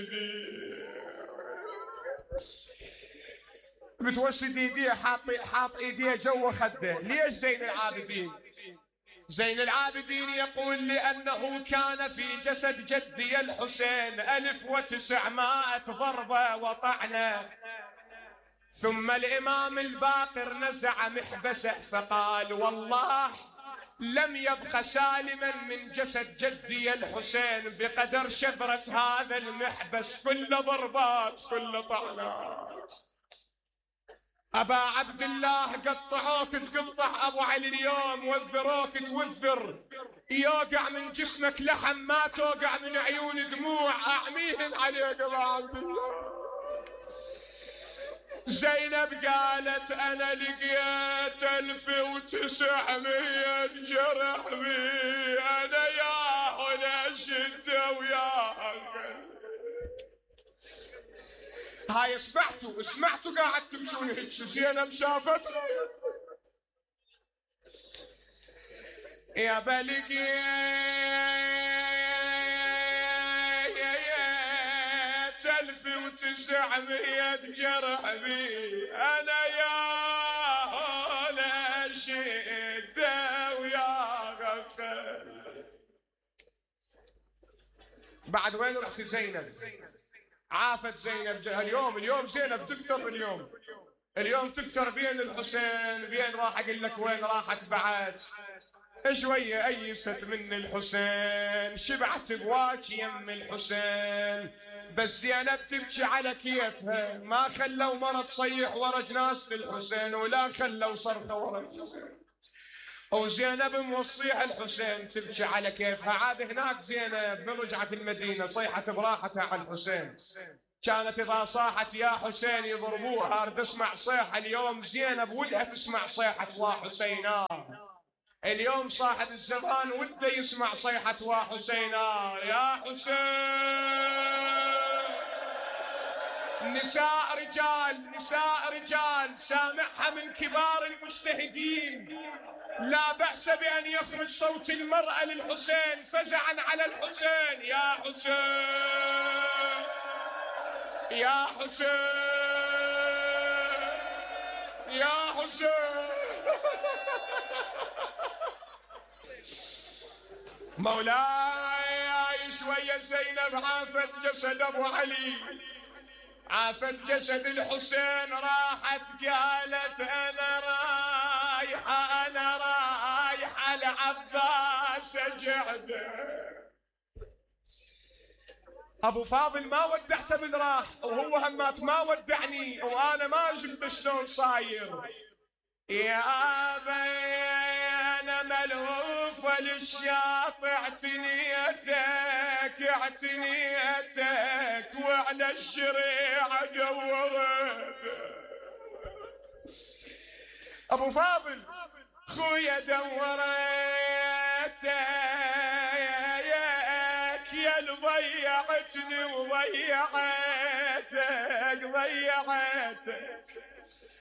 متوسد ايديه، حاط ايديه جوا خده. ليش زين العابدين؟ زين العابدين يقول لأنه كان في جسد جدي الحسين 1900 ضربة وطعنة، ثم الإمام الباقر نزع محبسه فقال والله لم يبق سالما من جسد جدي الحسين بقدر شفرة هذا المحبس، كل ضربات كل طعنات. أبا عبد الله قطعوك تقطع أبو علي اليوم، وذروك توذر، يوقع من جسمك لحم ما توقع من عيون دموع، أعميهن عليك أبا عبد الله. زينب قالت أنا لقيت 1900 جرح بي، أنا يا هنا شدة ويا هاي سمعتوا قاعد تمشون هيك. زينب شافتها يا بلقيت 1900 جرح بي، أنا يا هنا شدة ويا غفل. بعد وين رحت زينب؟ عافت زينب. اليوم زينب تكتر، اليوم تكتر بين الحسين بين. راح اقول لك وين راحت بعد. شويه ايست من الحسين، شبعت بواج يم الحسين، بس زينب تبكي على كيفها. ما خلوا مرة تصيح ورا جنازة الحسين، ولا خلوا صرخة ورا الحسين، وزينب موصيها الحسين تبكي على كيفها. عاد هناك زينب من رجعت المدينة صيحت براحتها على الحسين. كانت إذا صاحت يا حسين يضربوها. أرد اسمع صيحة. اليوم زينب ودها تسمع صيحة وحسينا. اليوم صاحب الزمان وده يسمع صيحة وحسينا. يا حسين. نساء رجال سامعها من كبار المجتهدين. لا بأس بأن يخرج صوت المرأة للحسين فزعا على الحسين. يا حسين يا حسين يا حسين. مولاي شوية زينب عافت جسد أبو علي، عافت جسد الحسين، راحت قالت أنا رايحة لعباس جعده. أبو فاضل ما ودعته من راح، وهو همات ما ودعني، وأنا ما شفت شلون صاير. يا أبي أنا ملهوفة للشاطئ، اعتنيتك وعلى الشريعة دورت. أبو فاضل خويا دورتك يا اللي ضيعتني وضيعتك.